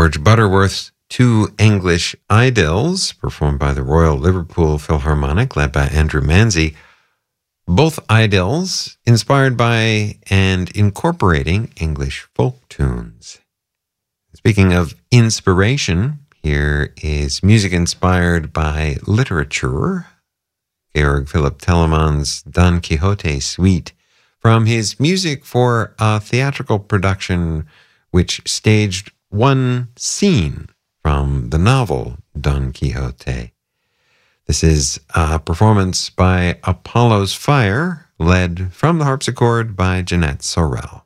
George Butterworth's Two English Idylls, performed by the Royal Liverpool Philharmonic, led by Andrew Manzi. Both idylls inspired by and incorporating English folk tunes. Speaking of inspiration, here is music inspired by literature. Georg Philipp Telemann's Don Quixote Suite, from his music for a theatrical production which staged one scene from the novel Don Quixote. This is a performance by Apollo's Fire, led from the harpsichord by Jeanette Sorel.